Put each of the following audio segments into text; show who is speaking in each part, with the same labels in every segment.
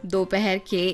Speaker 1: दोपहर के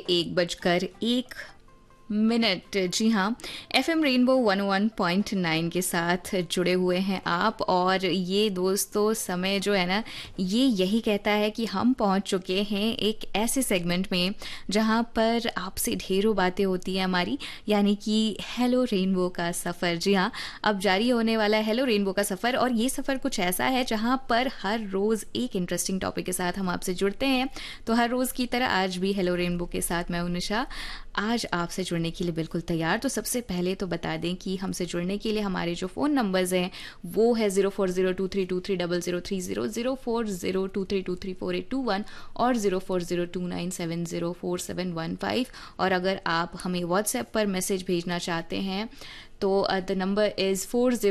Speaker 1: 1:01 जी हाँ, एफएम रेनबो 101.9 के साथ जुड़े हुए हैं आप। और ये दोस्तों समय जो है ना, ये यही कहता है कि हम पहुंच चुके हैं एक ऐसे सेगमेंट में जहां पर आपसे ढेरों बातें होती हैं हमारी, यानी कि हेलो रेनबो का सफ़र। जी हाँ, अब जारी होने वाला है हेलो रेनबो का सफ़र, और ये सफ़र कुछ ऐसा है जहां पर हर रोज़ एक इंटरेस्टिंग टॉपिक के साथ हम आपसे जुड़ते हैं। तो हर रोज़ की तरह आज भी हेलो रेनबो के साथ मैं हूं निशा, आज आपसे जुड़ने के लिए बिल्कुल तैयार। तो सबसे पहले तो बता दें कि हमसे जुड़ने के लिए हमारे जो फ़ोन नंबर्स हैं वो है 0402323003, 0402323481 और 040297047115। और अगर आप हमें व्हाट्सएप पर मैसेज भेजना चाहते हैं तो द नंबर इज़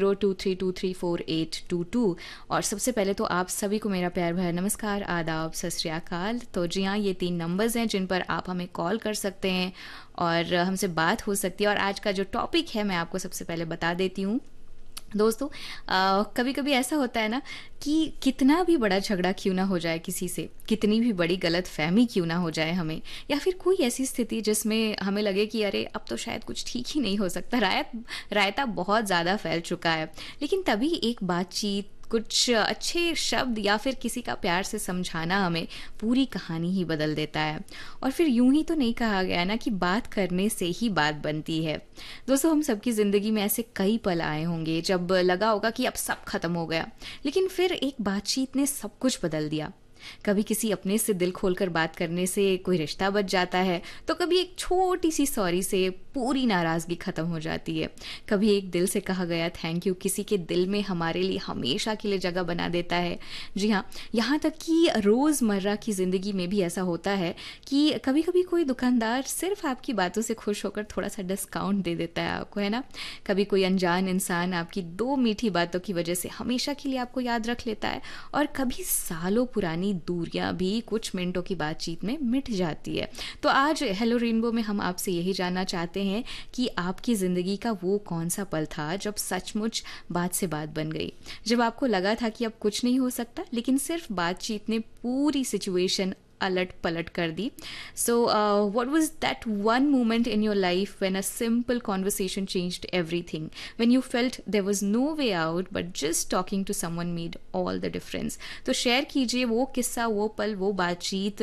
Speaker 1: 4023234822। और सबसे पहले तो आप सभी को मेरा प्यार भरा नमस्कार, आदाब, सत श्री अकाल। तो जी हाँ, ये 3 नंबर्स हैं जिन पर आप हमें कॉल कर सकते हैं और हमसे बात हो सकती है। और आज का जो टॉपिक है मैं आपको सबसे पहले बता देती हूँ दोस्तों। कभी कभी ऐसा होता है ना कि कितना भी बड़ा झगड़ा क्यों ना हो जाए किसी से, कितनी भी बड़ी गलत फहमी क्यों ना हो जाए हमें, या फिर कोई ऐसी स्थिति जिसमें हमें लगे कि अरे अब तो शायद कुछ ठीक ही नहीं हो सकता, रायता बहुत ज़्यादा फैल चुका है, लेकिन तभी एक बातचीत, कुछ अच्छे शब्द या फिर किसी का प्यार से समझाना हमें पूरी कहानी ही बदल देता है। और फिर यूं ही तो नहीं कहा गया ना कि बात करने से ही बात बनती है। दोस्तों, हम सबकी ज़िंदगी में ऐसे कई पल आए होंगे जब लगा होगा कि अब सब खत्म हो गया, लेकिन फिर एक बातचीत ने सब कुछ बदल दिया। कभी किसी अपने से दिल खोलकर बात करने से कोई रिश्ता बच जाता है, तो कभी एक छोटी सी सॉरी से पूरी नाराज़गी ख़त्म हो जाती है। कभी एक दिल से कहा गया थैंक यू किसी के दिल में हमारे लिए हमेशा के लिए जगह बना देता है। जी हाँ, यहाँ तक कि रोज़मर्रा की ज़िंदगी में भी ऐसा होता है कि कभी कभी कोई दुकानदार सिर्फ आपकी बातों से खुश होकर थोड़ा सा डिस्काउंट दे देता है आपको, है ना। कभी कोई अनजान इंसान आपकी 2 मीठी बातों की वजह से हमेशा के लिए आपको याद रख लेता है। और कभी सालों पुरानी दूरियां भी कुछ मिनटों की बातचीत में मिट जाती है। तो आज हेलो रेनबो में हम आपसे यही जानना चाहते हैं कि आपकी ज़िंदगी का वो कौन सा पल था जब सचमुच बात से बात बन गई, जब आपको लगा था कि अब कुछ नहीं हो सकता, लेकिन सिर्फ बातचीत ने पूरी सिचुएशन अलट पलट कर दी। सो what was that one moment in your life when a simple conversation changed everything, when you felt there was no way out but just talking to someone made all the difference? तो share कीजिए वो किस्सा, वो पल, वो बातचीत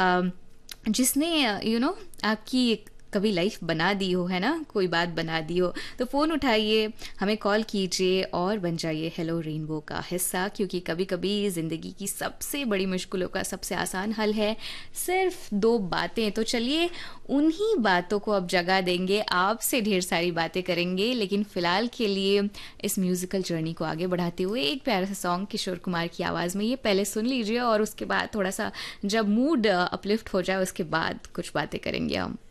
Speaker 1: जिसने आपकी कभी लाइफ बना दी हो, है ना, कोई बात बना दी हो। तो फ़ोन उठाइए, हमें कॉल कीजिए और बन जाइए हेलो रेनबो का हिस्सा, क्योंकि कभी कभी ज़िंदगी की सबसे बड़ी मुश्किलों का सबसे आसान हल है सिर्फ 2 बातें। तो चलिए उन्हीं बातों को अब जगह देंगे, आपसे ढेर सारी बातें करेंगे, लेकिन फ़िलहाल के लिए इस म्यूज़िकल जर्नी को आगे बढ़ाते हुए एक प्यारा सा सॉन्ग किशोर कुमार की आवाज़ में ये पहले सुन लीजिए, और उसके बाद थोड़ा सा जब मूड अपलिफ्ट हो जाए उसके बाद कुछ बातें करेंगे हम।